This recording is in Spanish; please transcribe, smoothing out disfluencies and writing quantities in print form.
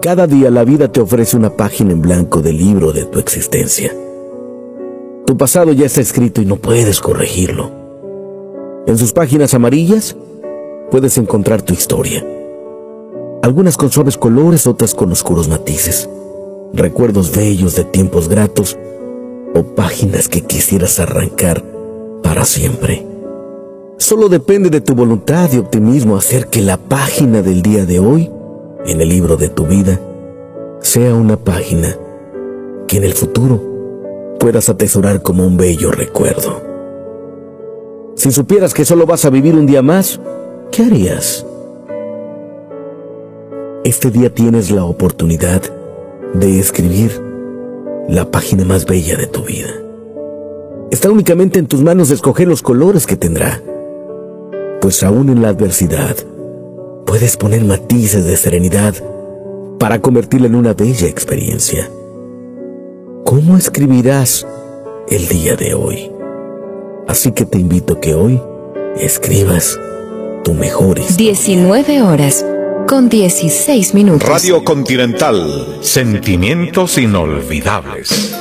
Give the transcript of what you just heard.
Cada día la vida te ofrece una página en blanco del libro de tu existencia. Tu pasado ya está escrito y no puedes corregirlo. En sus páginas amarillas puedes encontrar tu historia. Algunas con suaves colores, otras con oscuros matices. Recuerdos bellos de tiempos gratos o páginas que quisieras arrancar para siempre. Solo depende de tu voluntad y optimismo hacer que la página del día de hoy, en el libro de tu vida, sea una página que en el futuro puedas atesorar como un bello recuerdo. Si supieras que solo vas a vivir un día más, ¿qué harías? Este día tienes la oportunidad de escribir la página más bella de tu vida. Está únicamente en tus manos escoger los colores que tendrá, pues aún en la adversidad puedes poner matices de serenidad para convertirla en una bella experiencia. ¿Cómo escribirás el día de hoy? Así que te invito que hoy escribas tu mejor historia. 19 horas con 16 minutos. Radio Continental, sentimientos inolvidables.